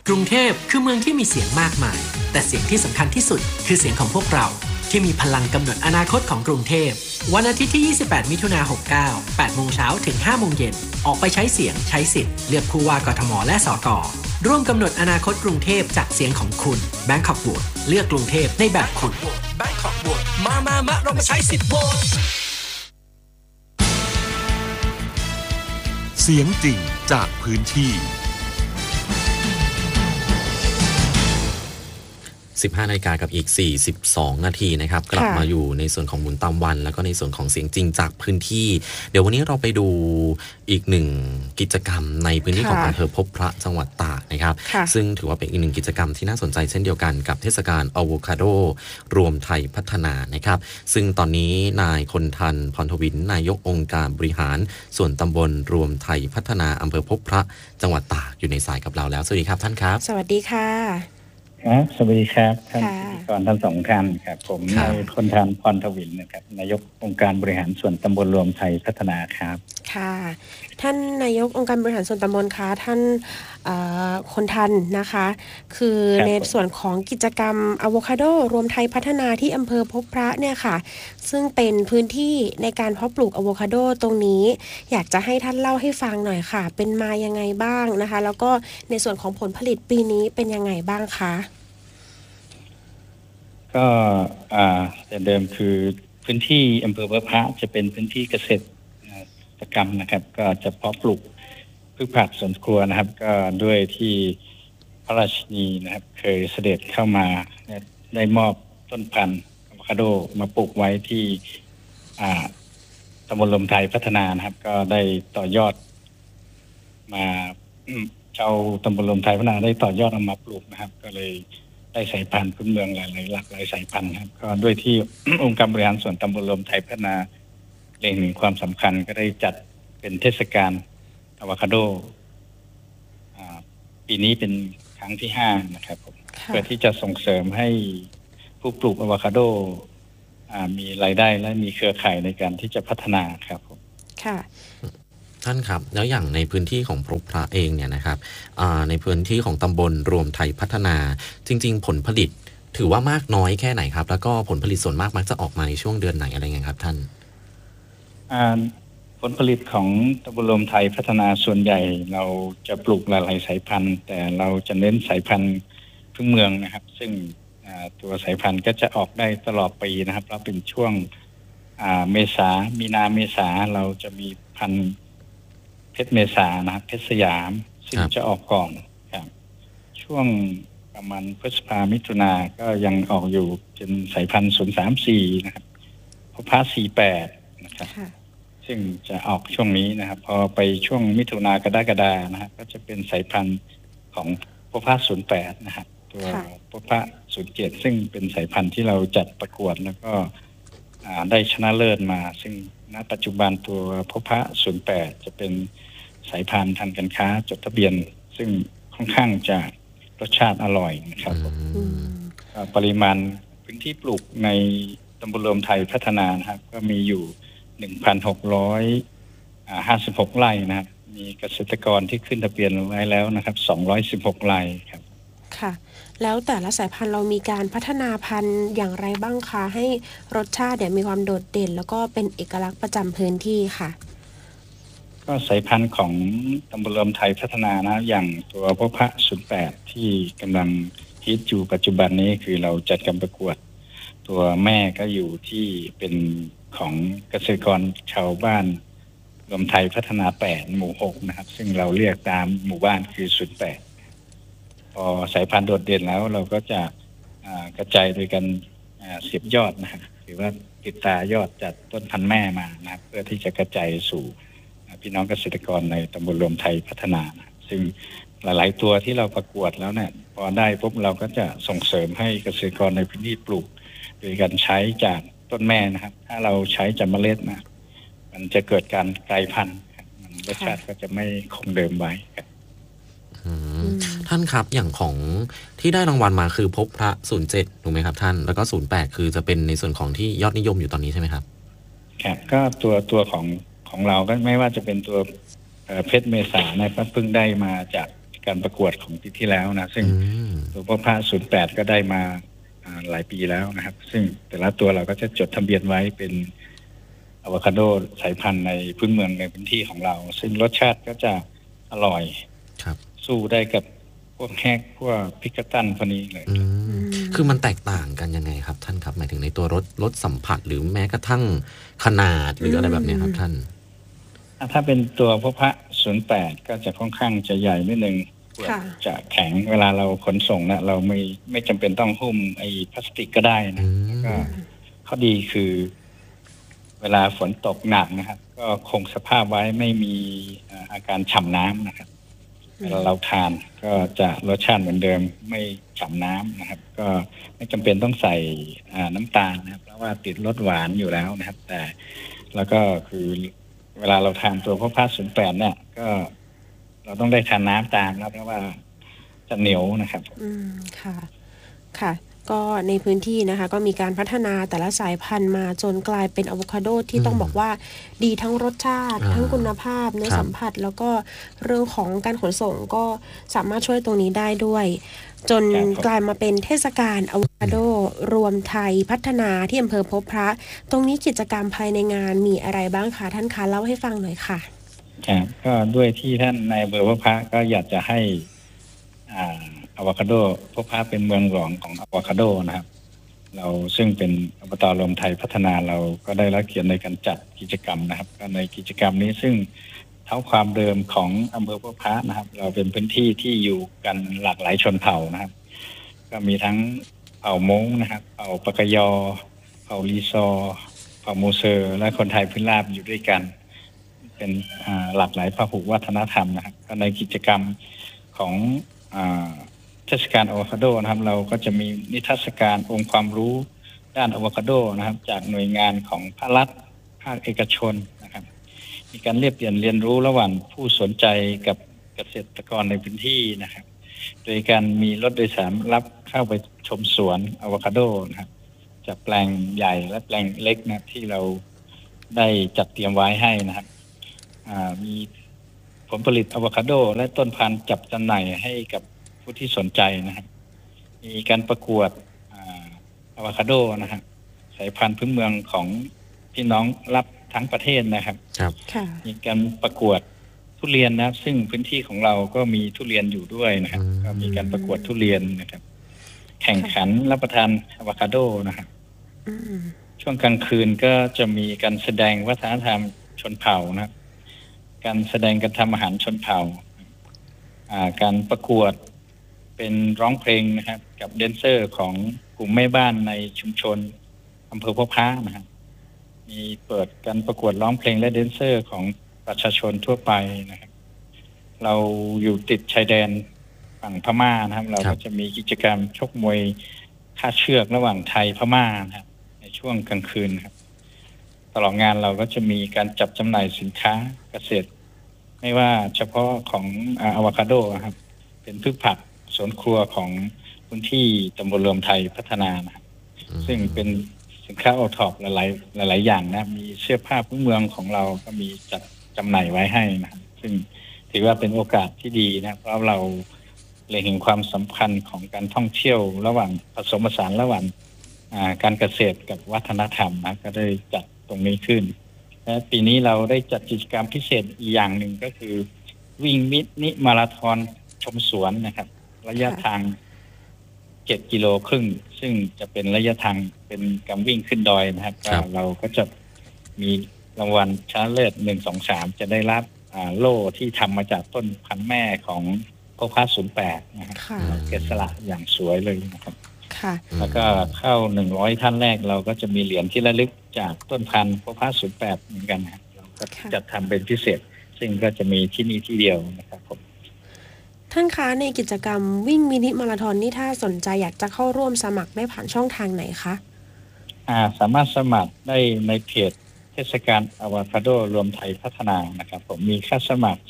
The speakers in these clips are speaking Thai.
กรุงเทพคือเมืองที่มีเสียงมากมายแต่เสียงที่สำคัญที่สุดคือเสียงของพวกเราที่มีพลังกำหนดอนาคตของกรุงเทพวันอาทิตย์ที่ 28 มิถุนายน 69 8 โมงเช้าถึง 5 โมงเย็นออกไปใช้เสียงใช้สิทธิ์เลือกผู้ว่ากทมและสกร่วมกำหนดอนาคตกรุงเทพจากเสียงของคุณ Bangkok Vote เลือกกรุงเทพในแบบคุณ Bangkok Vote มาเรามาใช้สิทธิ์โหวตเสียงจริงจากพื้นที่ 15 นาฬิกากับอีก42 นาทีนะครับกลับมาอยู่ในส่วนของหมุนตามวันแล้วก็ในส่วนของเสียงจริงจากพื้นที่เดี๋ยววันนี้เราไปดูอีกหนึ่งกิจกรรมในพื้นที่ของอำเภอพบพระจังหวัดตากนะครับซึ่งถือว่าเป็นอีกหนึ่งกิจกรรมที่น่าสนใจเช่นเดียวกันกับเทศกาลอะโวคาโดรวมไทยพัฒนานะครับซึ่งตอนนี้นายคนทันพรทวินนายกองค์การบริหารส่วนตำบลรวมไทยพัฒนาอำเภอพบพระจังหวัดตากอยู่ในสายกับเราแล้วสวัสดีครับท่านครับสวัสดีค่ะครับสวัสดีครับท่านพิธีกรทั้งสองท่านครับผมนายคนทานพรทวินนะครับนายกองค์การบริหารส่วนตำบลรวมไทยพัฒนาครับค่ะท่านนายกองค์การบริหารส่วนตำบลคะท่านคนทันนะคะคือในส่วนของกิจกรรมอะโวคาโดรวมไทยพัฒนาที่อำเภอพบพระเนี่ยค่ะซึ่งเป็นพื้นที่ในการเพาะปลูกอะโวคาโดตรงนี้อยากจะให้ท่านเล่าให้ฟังหน่อยค่ะเป็นมายังไงบ้างนะคะแล้วก็ในส่วนของผลผลิตปีนี้เป็นยังไงบ้างคะก็แต่เดิมคือพื้นที่อำเภอพบพระจะเป็นพื้นที่เกษตรกรรมนะครับก็จะเพาะปลูกพืชผักสวนครัวนะครับก็ด้วยที่พระราชินีนะครับเคยเสด็จเข้ามาได้มอบต้นพันธุ์อะโวคาโดมาปลูกไว้ที่ตำบลรวมไทยพัฒนานะครับก็ได้ต่อยอดมาเจ้าตำบลรวมไทยพัฒนาได้ต่อยอดเอามาปลูกนะครับก็เลยได้สายพันธุ์พื้นเมืองหลายสายพันธุ์ครับก็ด้วยที่ องค์การบริหารส่วนตำบลรวมไทยพัฒนาเล็งเห็นความสำคัญก็ได้จัดเป็นเทศกาลอะโวคาโดปีนี้เป็นครั้งที่5นะครับผมเพื่อที่จะส่งเสริมให้ผู้ปลูกอะโวคาโดมีรายได้และมีเครือข่ายในการที่จะพัฒนาครับผมค่ะท่านครับแล้วอย่างในพื้นที่ของพบพระเองเนี่ยนะครับในพื้นที่ของตำบลรวมไทยพัฒนาจริงๆผลผลิตถือว่ามากน้อยแค่ไหนครับแล้วก็ผลผลิตส่วนมากมักจะออกมาในช่วงเดือนไหนอะไรเงี้ยครับท่านผลผลิตของตำบลรวมไทยพัฒนาส่วนใหญ่เราจะปลูกหลายสายพันธุ์แต่เราจะเน้นสายพันธุ์พื้นเมืองนะครับซึ่งตัวสายพันธุ์ก็จะออกได้ตลอดปีนะครับแล้วเป็นช่วงมีนาเมษาเราจะมีพันธุ์เพชรเมษานะครับเพชรสยามซึ่งจะออกก่อนครับช่วงประมาณพฤษภามิถุนาก็ยังออกอยู่เป็นสายพันธุ์034นะครับพบพระ48นะครับซึ่งจะออกช่วงนี้นะครับพอไปช่วงมิถุนากรกฎานะครับก็จะเป็นสายพันธุ์ของพบพระ08นะครับตัวพบพระ07ซึ่งเป็นสายพันธุ์ที่เราจัดประกวดแล้วก็ได้ชนะเลิศมาซึ่งณปัจจุบันตัวพบพระ08จะเป็นสายพันธุ์ทางการค้าจดทะเบียนซึ่งค่อนข้างจะรสชาติอร่อยนะครับปริมาณพื้นที่ปลูกในตำบลรวมไทยพัฒนานะครับก็มีอยู่ 1,656 ไร่นะครับมีเกษตรกรที่ขึ้นทะเบียนไว้แล้วนะครับ216ไร่ครับค่ะแล้วแต่ละสายพันธุ์เรามีการพัฒนาพันธุ์อย่างไรบ้างคะให้รสชาติเนี่ยมีความโดดเด่นแล้วก็เป็นเอกลักษณ์ประจำพื้นที่ค่ะก็สายพันธุ์ของตำบลรวมไทยพัฒนานะอย่างตัวพบพระ08ที่กำลังฮิตอยู่ปัจจุบันนี้คือเราจัดการประกวดตัวแม่ก็อยู่ที่เป็นของเกษตรกรชาวบ้านรวมไทยพัฒนา8หมู่6นะครับซึ่งเราเรียกตามหมู่บ้านคือ08พอสายพันธุ์โดดเด่นแล้วเราก็จะกระจายโดยกันเสียบยอดนะครับหรือว่าติดตายอดจากต้นพันธุ์แม่มานะครับเพื่อที่จะกระจายสู่พี่น้องเกษตรกรในตำบลรวมไทยพัฒนาซึ่งหลายๆตัวที่เราประกวดแล้วเนี่ยพอได้ปุ๊บเราก็จะส่งเสริมให้เกษตรกรในพื้นที่ปลูกโดยการใช้จากต้นแม่นะครับถ้าเราใช้จากเมล็ดนะมันจะเกิดการกลายพันธุ์มันรสชาติก็จะไม่คงเดิมไว้ครับท่านครับอย่างของที่ได้รางวัลมาคือพบพระ07ถูกไหมครับท่านแล้วก็08คือจะเป็นในส่วนของที่ยอดนิยมอยู่ตอนนี้ใช่ไหมครับครับก็ตัวของเราก็ไม่ว่าจะเป็นตัวเพชรเมษาเนี่ยก็เพิ่งได้มาจากการประกวดของปีที่แล้วนะซึ่งตัวพ่อพระ08ก็ได้มาหลายปีแล้วนะครับซึ่งแต่ละตัวเราก็จะจดทะเบียนไว้เป็นอะโวคาโดสายพันธุ์ในพื้นเมืองในพื้นที่ของเราซึ่งรสชาติก็จะอร่อยสู้ได้กับพวกแฮกพวกพิกตันพวกนี้เลยคือมันแตกต่างกันยังไงครับท่านครับหมายถึงในตัวรสสัมผัสหรือแม้กระทั่งขนาดหรืออะไรแบบนี้ครับท่านถ้าเป็นตัวพ่อพระ08ก็จะค่อนข้างจะใหญ่นิดนึงจะแข็งเวลาเราขนส่งนะเราไม่จำเป็นต้องหุ้มไอ้พลาสติกก็ได้นะแล้วก็ข้อดีคือเวลาฝนตกหนักนะครับก็คงสภาพไว้ไม่มีอาการฉ่ำน้ำนะครับเวลาเราทานก็จะรสชาติเหมือนเดิมไม่ฉ่ำน้ำนะครับก็ไม่จำเป็นต้องใส่น้ำตาลนะครับเพราะว่าติดรสหวานอยู่แล้วนะครับแต่แล้วก็คือเวลาเราทานตัวพ่อพระ08เนี่ยก็เราต้องได้ทานน้ำตามแล้วเพราะว่าจะเหนียวนะครับค่ะค่ะก็ในพื้นที่นะคะก็มีการพัฒนาแต่ละสายพันธุ์มาจนกลายเป็นอะโวคาโดที่ต้องบอกว่าดีทั้งรสชาติทั้งคุณภาพเนื้อสัมผัสแล้วก็เรื่องของการขนส่งก็สามารถช่วยตรงนี้ได้ด้วยจนกลายมาเป็นเทศกาลอะโวคาโดรวมไทยพัฒนาที่อำเภอพบพระตรงนี้กิจกรรมภายในงานมีอะไรบ้างคะท่านคะเล่าให้ฟังหน่อยค่ะครับก็ด้วยที่ท่านนายอำเภอพบพระก็อยากจะให้อะโวคาโดพบพระเป็นเมืองหลวงของอะโวคาโดนะครับเราซึ่งเป็นอบต.รวมไทยพัฒนาเราก็ได้รับเกียรติในการจัดกิจกรรมนะครับก็ในกิจกรรมนี้ซึ่งเท่าความเดิมของอำเภอพบพระนะครับเราเป็นพื้นที่ที่อยู่กันหลากหลายชนเผ่านะครับก็มีทั้งเผ่ามงนะครับเผ่าปากยอเผ่าลีซอเผ่ามูเซอร์และคนไทยพื้นราบอยู่ด้วยกันเป็นหลากหลายพหุวัฒนธรรมนะครับก็ในกิจกรรมของเทศกาลอะโวคาโดนะครับเราก็จะมีนิทรรศการองค์ความรู้ด้านอะโวคาโดนะครับจากหน่วยงานของภาครัฐภาคเอกชนนะครับมีการเรียนรู้ระหว่างผู้สนใจกับเกษตรกรในพื้นที่นะครับโดยการมีรถโดยสารรับเข้าไปชมสวนอะโวคาโดนะครับจากแปลงใหญ่และแปลงเล็กนะที่เราได้จัดเตรียมไว้ให้นะครับมีผลผลิตอะโวคาโดและต้นพันธุ์จับจำหน่ายให้กับผู้ที่สนใจนะครับมีการประกวดอะโวคาโดนะครับสายพันธุ์พื้นเมืองของพี่น้องรับทั้งประเทศนะครับมีการประกวดทุเรียนนะซึ่งพื้นที่ของเราก็มีทุเรียนอยู่ด้วยนะครับก็มีการประกวดทุเรียนนะครับแข่งขันรับประทานอะโวคาโดนะครับช่วงกลางคืนก็จะมีการแสดงวัฒนธรรมชนเผ่านะครับการแสดงการทำอาหารชนเผ่าการประกวดเป็นร้องเพลงนะครับกับแดนเซอร์ของกลุ่มแม่บ้านในชุมชนอำเภอพบพระนะครับมีเปิดการประกวดร้องเพลงและแดนเซอร์ของประชาชนทั่วไปนะครับเราอยู่ติดชายแดนฝั่งพม่านะครับเราก็จะมีกิจกรรมชกมวยฆ่าเชือกระหว่างไทยพม่านะครับในช่วงกลางคืนครับตลอดงานเราก็จะมีการจับจำหน่ายสินค้าเกษตรไม่ว่าเฉพาะของอะโวคาโดครับเป็นพืชผักสวนครัวของพื้นที่ตำบลรวมไทยพัฒนานะครับซึ่งเป็นสินค้าโอท็อปหลายอย่างนะมีเสื้อผ้าพื้นเมืองของเราก็มีจัดจำหน่ายไว้ให้นะครับซึ่งถือว่าเป็นโอกาสที่ดีนะเพราะเราเล็งเห็นความสำคัญของการท่องเที่ยวระหว่างผสมผสานระหว่างการเกษตรกับวัฒนธรรมนะก็ได้จัดตรงนี้ขึ้นและปีนี้เราได้จัดกิจกรรมพิเศษอีกอย่างหนึ่งก็คือวิ่งมินิมาราธอนชมสวนนะครับระยะทาง7.5 กิโลซึ่งจะเป็นระยะทางเป็นการวิ่งขึ้นดอยนะครับเราก็จะมีรางวัลชนะเลิศ1 2 3จะได้รับโล่ที่ทำมาจากต้นพันธุ์แม่ของพ่อพระ08นะครับแกะสลักอย่างสวยเลยนะครับแล้วก็เข้า100ท่านแรกเราก็จะมีเหรียญที่ระลึกจากต้นพันธุ์พ่อพระ08เหมือนกันนะครับเราก็จะทำเป็นพิเศษซึ่งก็จะมีที่นี่ที่เดียวนะครับผมท่านคะในกิจกรรมวิ่งมินิมาราธอนนี่ถ้าสนใจอยากจะเข้าร่วมสมัครได้ผ่านช่องทางไหนคะสามารถสมัครได้ในเพจเทศกาลอะโวคาโดรวมไทยพัฒนานะครับผมมีค่าสมัคร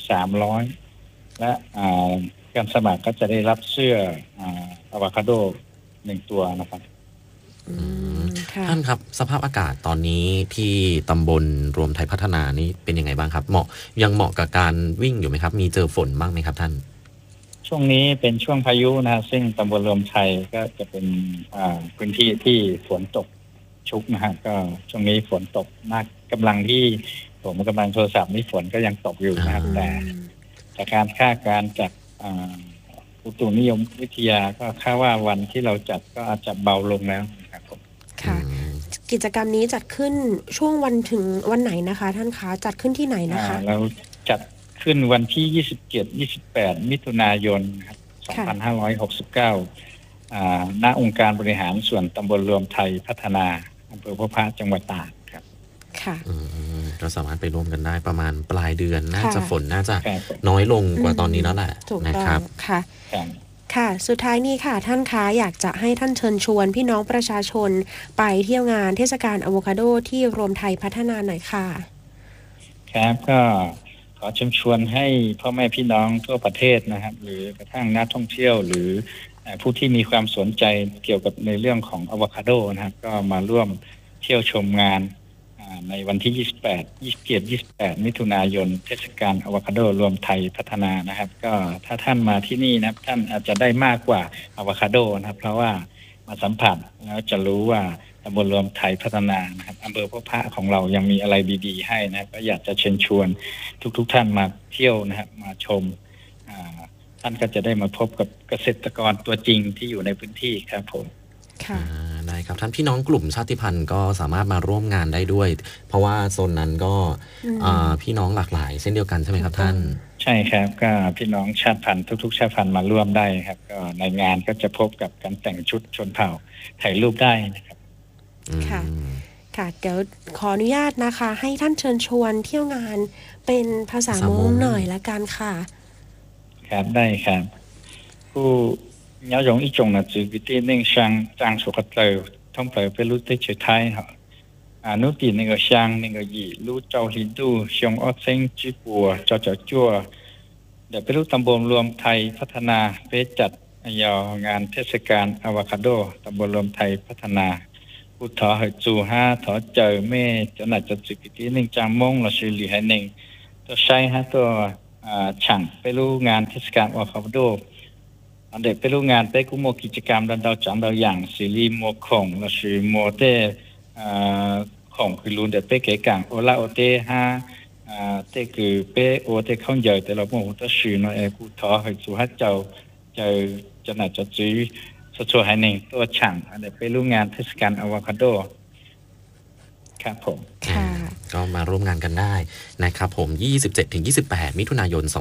300และการสมัครก็จะได้รับเสื้ออะโวคาโด1 ตัวนะครับท่านครับสภาพอากาศตอนนี้ที่ตำบลรวมไทยพัฒนานี้เป็นยังไงบ้างครับยังเหมาะกับการวิ่งอยู่ไหมครับมีเจอฝนบ้างไหมครับท่านช่วงนี้เป็นช่วงพายุนะซึ่งตำบลรวมไทยก็จะเป็นพื้นที่ที่ฝนตกชุกนะฮะก็ช่วงนี้ฝนตกมากกำลังที่ผมกำลังโทรศัพท์นี่ฝนก็ยังตกอยู่นะครับแต่จากการคาดการณ์จากอุตุนิยมวิทยาก็คาดว่าวันที่เราจัดก็อาจจะเบาลงแล้วนะครับผมค่ะกิจกรรมนี้จัดขึ้นช่วงวันถึงวันไหนนะคะท่านคะจัดขึ้นที่ไหนนะคะเราจัดขึ้นวันที่ 27-28 มิถุนายนครับ2569ณองค์การบริหารส่วนตำบลรวมไทยพัฒนาอำเภอพบพระจังหวัดตากครับค่ะเราสามารถไปร่วมกันได้ประมาณปลายเดือนน่าจะฝนน่าจะน้อยลงกว่าตอนนี้แล้วแหละนะครับค่ะค่ะสุดท้ายนี้ค่ะท่านคะอยากจะให้ท่านเชิญชวนพี่น้องประชาชนไปเที่ยวงานเทศกาลอะโวคาโดที่รวมไทยพัฒนาหน่อยค่ะครับก็ขอเชิญชวนให้พ่อแม่พี่น้องทั่วประเทศนะครับหรือกระทั่งนักท่องเที่ยวหรือผู้ที่มีความสนใจเกี่ยวกับในเรื่องของอะโวคาโดนะครับก็มาร่วมเที่ยวชมงานในวันที่ 27 มิถุนายนเทศกาลอะโวคาโดรวมไทยพัฒนานะครับก็ถ้าท่านมาที่นี่นะครับท่านอาจจะได้มากกว่าอะโวคาโดนะครับเพราะว่ามาสัมผัสแล้วจะรู้ว่าตำบลรวมไทยพัฒนานะครับอำเภอพบพระของเรายังมีอะไรดีๆให้นะครับก็อยากจะเชิญชวนทุกท่านมาเที่ยวนะครับมาชมท่านก็จะได้มาพบกับเกษตรกรตัวจริงที่อยู่ในพื้นที่ครับผมได้ครับท่านพี่น้องกลุ่มชาติพันธุ์ก็สามารถมาร่วมงานได้ด้วยเพราะว่าโซนนั้นก็พี่น้องหลากหลายเช่นเดียวกันใช่ไหมครับท่านใช่ครับก็พี่น้องชาติพันธุ์ทุกๆชาติพันธุ์มาร่วมได้ครับก็ในงานก็จะพบกับการแต่งชุดชนเผ่าถ่ายรูปได้นะครับค่ะเดี๋ยวขออนุญาตนะคะให้ท่านเชิญชวนเที่ยวงานเป็นภาษามงหน่อยละกันค่ะครับได้ครับผู้要用一种呢，自己的那香长出个头，通白被路的去睇哈。努比那个香那个意，路照里度上恶性之波，จั่วเดี๋ยวไปรู้ตำบลรวมไทยพัฒนาไปจัดยาวงานเทศกาลอะโวคาโดตำบลรวมไทยพัฒนาผู้ถอเหจู5ถอเจอแม่จะน่าจะจุดที่หนึ่งจางมงเราชื่อหลีให้หนึ่งตัวใช้ตัวฉังไปรู้งานเทศกาลอะโวคาโดอันเด็กไปรู้งานไปกุโมกิจกรรมเราจังเราอย่างซีรีส์โมของเราชื่อโมเตของคือรุ่นเด็กไปเก๋กังโอลาโอเตเตคือไปโอเตข้องใหญ่แต่เราโมตัวชื่อเนาะผู้ถอให้จูฮัดเจ้าจะน่าจะจื้อส่วนให้หนึ่งตัวฉังอันเด็กไปรู้งานเทศกาลอะโวคาโดครับผมก็มาร่วมงานกันได้นะครับผม 27-28 มิถุนายน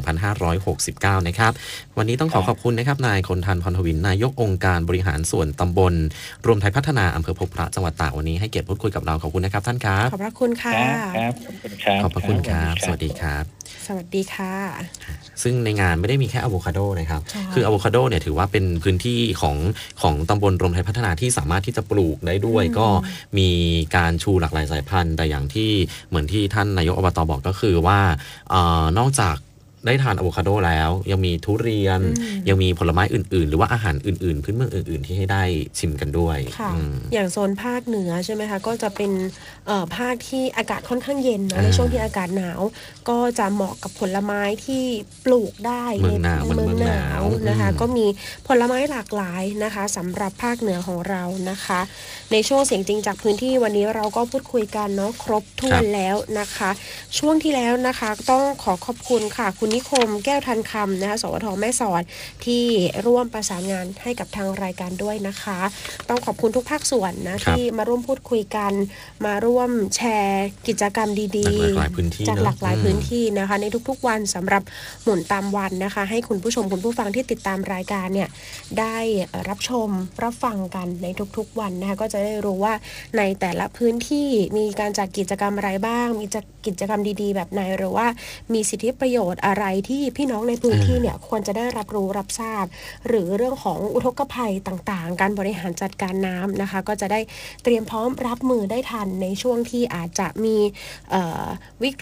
2569 นะครับวันนี้ต้องขอบคุณนะครับนายคนทันพรทวินนายกองค์การบริหารส่วนตำบลรวมไทยพัฒนาอำเภอพบพระจังหวัดตากวันนี้ให้เกียรติพูดคุยกับเราขอบคุณนะครับท่านครับขอบพระคุณค่ะครับขอบคุณครับขอบพระคุณครับสวัสดีครับสวัสดีค่ะซึ่งในงานไม่ได้มีแค่อะโวคาโดนะครับคืออะโวคาโดเนี่ยถือว่าเป็นพื้นที่ของตำบลรวมไทยพัฒนาที่สามารถที่จะปลูกได้ด้วยก็มีการชูหลากหลายสายพันธุ์แต่อย่างที่เหมือนที่ท่านนายกอบต.บอกก็คือว่านอกจากได้ทานอะโวคาโดแล้วยังมีทุเรียนยังมีผลไม้อื่นๆหรือว่าอาหารอื่นๆพื้นเมืองอื่นๆที่ให้ได้ชิมกันด้วยอย่างโซนภาคเหนือใช่ไหมคะก็จะเป็นภาคที่อากาศค่อนข้างเย็นนะในช่วงที่อากาศหนาวก็จะเหมาะกับผลไม้ที่ปลูกได้เมืองหนาวนะคะก็มีผลไม้หลากหลายนะคะสำหรับภาคเหนือของเรานะคะในช่วงเสียงจริงจากพื้นที่วันนี้เราก็พูดคุยกันเนาะครบถ้วนแล้วนะคะช่วงที่แล้วนะคะต้องขอบคุณค่ะคุณนิคมแก้วทันคำนะคะสวท.แม่สอดที่ร่วมประสานงานให้กับทางรายการด้วยนะคะต้องขอบคุณทุกภาคส่วนนะที่มาร่วมพูดคุยกันมาร่วมแชร์กิจกรรมดีๆจากหลากหลายพื้นที่นะคะในทุกๆวันสำหรับหมุนตามวันนะคะให้คุณผู้ชมคุณผู้ฟังที่ติดตามรายการเนี่ยได้รับชมรับฟังกันในทุกๆวันนะคะก็จะได้รู้ว่าในแต่ละพื้นที่มีการจัดกิจกรรมอะไรบ้างมีกิจกรรมดีๆแบบไหนหรือว่ามีสิทธิประโยชน์อะไรที่พี่น้องในพื้นที่เนี่ยควรจะได้รับรู้รับทราบหรือเรื่องของอุทกภัยต่างๆการบริหารจัดการน้ำนะคะก็จะได้เตรียมพร้อมรับมือได้ทันในช่วงที่อาจจะมีวิกฤต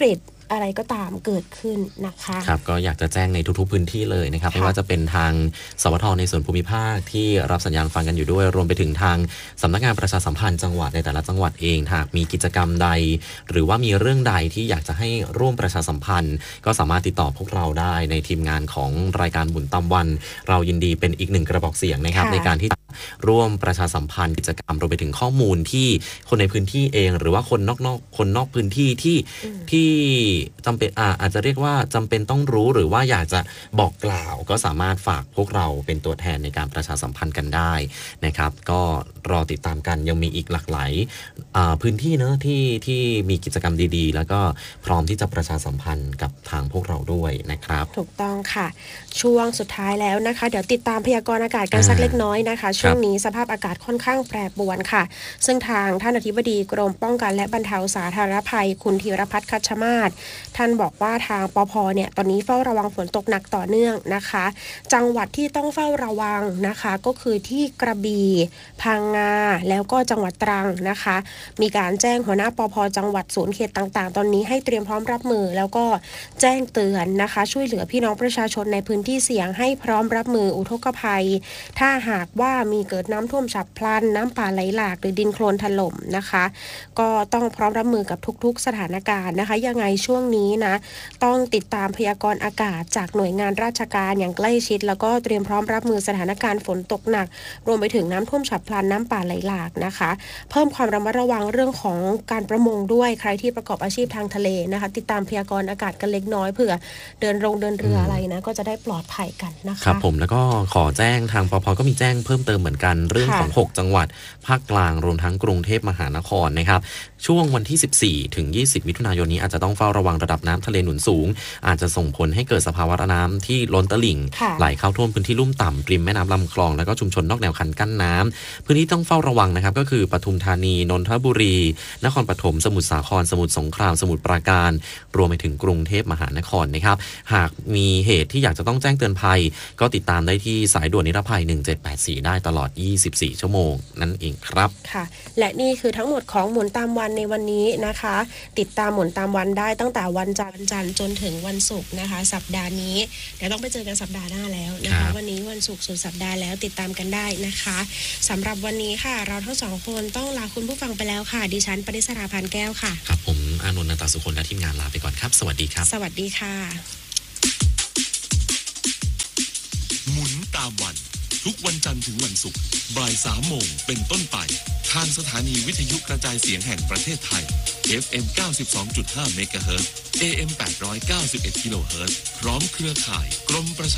อะไรก็ตามเกิดขึ้นนะคะครับก็อยากจะแจ้งในทุกๆพื้นที่เลยนะครับไม่ว่าจะเป็นทางสวทในส่วนภูมิภาคที่รับสัญญาณฟังกันอยู่ด้วยรวมไปถึงทางสำนักงานประชาสัมพันธ์จังหวัดในแต่ละจังหวัดเองหากมีกิจกรรมใดหรือว่ามีเรื่องใดที่อยากจะให้ร่วมประชาสัมพันธ์ก็สามารถติดต่อพวกเราได้ในทีมงานของรายการบุญตามวันเรายินดีเป็นอีกหนึ่งกระบอกเสียงนะครับในการที่ร่วมประชาสัมพันธ์กิจกรรมรวมไปถึงข้อมูลที่คนในพื้นที่เองหรือว่าคนนอกพื้นที่ที่จำเป็นอาจจะเรียกว่าจำเป็นต้องรู้หรือว่าอยากจะบอกกล่าวก็สามารถฝากพวกเราเป็นตัวแทนในการประชาสัมพันธ์กันได้นะครับก็รอติดตามกันยังมีอีกหลากหลายพื้นที่เนอะที่มีกิจกรรมดีๆแล้วก็พร้อมที่จะประชาสัมพันธ์กับทางพวกเราด้วยนะครับถูกต้องค่ะช่วงสุดท้ายแล้วนะคะเดี๋ยวติดตามพยากรณ์อากาศกันสักเล็กน้อยนะคะช่วงนี้สภาพอากาศค่อนข้างแปรปรวนค่ะซึ่งทางท่านอธิบดีกรมป้องกันและบรรเทาสาธารณภัยคุณธีรพัฒน์คัชมาศท่านบอกว่าทางปภ.เนี่ยตอนนี้เฝ้าระวังฝนตกหนักต่อเนื่องนะคะจังหวัดที่ต้องเฝ้าระวังนะคะก็คือที่กระบี่พังงาแล้วก็จังหวัดตรังนะคะมีการแจ้งหัวหน้าปภ.จังหวัดศูนย์เขตต่างๆตอนนี้ให้เตรียมพร้อมรับมือแล้วก็แจ้งเตือนนะคะช่วยเหลือพี่น้องประชาชนในพื้นที่เสี่ยงให้พร้อมรับมืออุทกภัยถ้าหากว่ามีเกิดน้ำท่วมฉับพลันน้ำป่าไหลหลากหรือดินโคลนถล่มนะคะก็ต้องพร้อมรับมือกับทุกๆสถานการณ์นะคะยังไงช่วงนี้นะต้องติดตามพยากรณ์อากาศจากหน่วยงานราชการอย่างใกล้ชิดแล้วก็เตรียมพร้อมรับมือสถานการณ์ฝนตกหนักรวมไปถึงน้ำท่วมฉับพลันน้ำป่าไหลหลากนะคะเพิ่มความระมัดระวังเรื่องของการประมงด้วยใครที่ประกอบอาชีพทางทะเลนะคะติดตามพยากรณ์อากาศกันเล็กน้อยเผื่อเดินเรืออะไรนะก็จะได้ปลอดภัยกันนะคะครับผมแล้วก็ขอแจ้งทางปภ.ก็มีแจ้งเพิ่มเติมเหมือนกันเรื่องของ6จังหวัดภาคกลางรวมทั้งกรุงเทพมหานครนะครับช่วงวันที่14ถึง20มิถุนายนนี้อาจจะต้องเฝ้าระวังระดับน้ำทะเลหนุนสูงอาจจะส่งผลให้เกิดสภาวะน้ำที่ล้นตลิ่งไหลเข้าท่วมพื้นที่ลุ่มต่ำริมแม่น้ำลำคลองแล้วก็ชุมชนนอกแนวคันกั้นน้ำพื้นที่ต้องเฝ้าระวังนะครับก็คือปทุมธานีนนทบุรีนครปฐมสมุทรสาครสมุทรสงครามสมุทรปราการรวมไปถึงกรุงเทพมหานครนะครับหากมีเหตุที่อยากจะต้องแจ้งเตือนภัยก็ติดตามได้ที่สายด่วนนิรภัย1784ได้ตลอด24ชั่วโมงนั่นเองครับค่ะและนี่คือทั้งหมดของหมุนตามวันในวันนี้นะคะติดตามหมุนตามวันได้ตั้งแต่วันจันทร์จนถึงวันศุกร์นะคะสัปดาห์นี้เดี๋ยวต้องไปเจอกันสัปดาห์หน้าแล้วนะคะวันนี้วันศุกร์สุดสัปดาห์แล้วติดตามกันได้นะคะสำหรับวันนี้ค่ะเราทั้งสองคนต้องลาคุณผู้ฟังไปแล้วค่ะดิฉันปริศราพันธ์แก้วค่ะครับผมอานนท์ นันตสุคนและทีมงานลาไปก่อนครับสวัสดีครับสวัสดีค่ะหมุนตามวันทุกวันจันทร์ถึงวันศุกร์บ่าย3 โมงเป็นต้นไปทางสถานีวิทยุกระจายเสียงแห่งประเทศไทย FM 92.5 เมกะเฮิรตซ์ AM 891 กิโลเฮิรตซ์พร้อมเครือข่ายกรมประชา